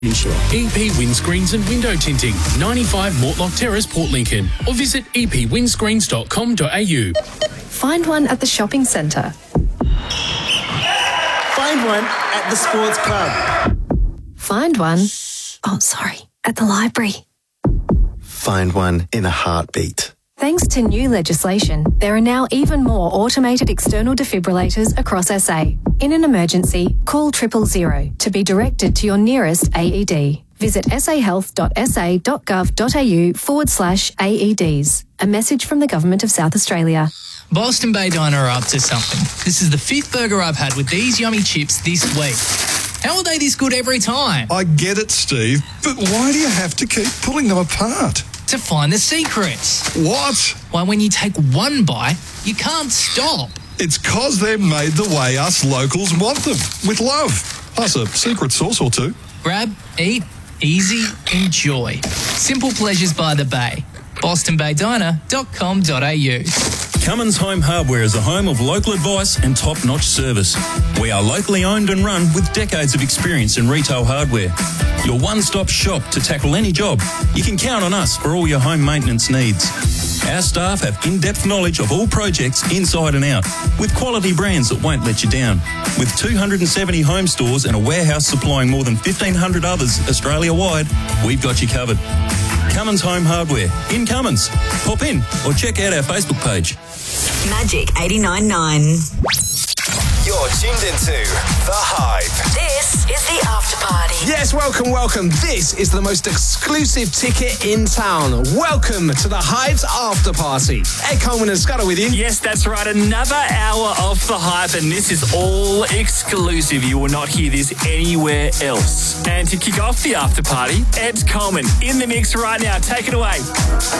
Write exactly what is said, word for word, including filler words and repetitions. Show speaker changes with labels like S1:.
S1: Insure. E P Windscreens and Window Tinting, ninety-five Mortlock Terrace, Port Lincoln, or visit e p windscreens dot com dot a u.
S2: Find one at the shopping centre.
S3: Find one at the sports club.
S2: Find one, oh sorry, at the library.
S4: Find one in a heartbeat.
S2: Thanks to new legislation, there are now even more automated external defibrillators across S A. In an emergency, call triple zero to be directed to your nearest A E D. Visit sahealth.sa.gov.au forward slash AEDs. A message from the Government of South Australia.
S5: Boston Bay Diner are up to something. This is the fifth burger I've had with these yummy chips this week. How are they this good every time?
S6: I get it, Steve, but why do you have to keep pulling them apart?
S5: To find the secrets.
S6: What?
S5: Why, when you take one bite, you can't stop.
S6: It's 'cause they're made the way us locals want them, with love. Plus a secret sauce or two.
S5: Grab, eat, easy, enjoy. Simple pleasures by the bay. boston bay diner dot com dot a u.
S7: Cummins Home Hardware is a home of local advice and top-notch service. We are locally owned and run with decades of experience in retail hardware. Your one-stop shop to tackle any job. You can count on us for all your home maintenance needs. Our staff have in-depth knowledge of all projects inside and out, with quality brands that won't let you down. With two hundred seventy home stores and a warehouse supplying more than fifteen hundred others Australia-wide, we've got you covered. Cummins Home Hardware in Cummins. Pop in or check out our Facebook page.
S8: Magic eighty-nine point nine.
S9: You're tuned into The Hype.
S8: This is the after party.
S3: Yes, welcome, welcome. This is the most exclusive ticket in town. Welcome to the Hype's after party. Ed Coleman and Scudder with you.
S10: Yes, that's right. Another hour of The Hype, and this is all exclusive. You will not hear this anywhere else. And to kick off the after party, Ed Coleman in the mix right now. Take it away.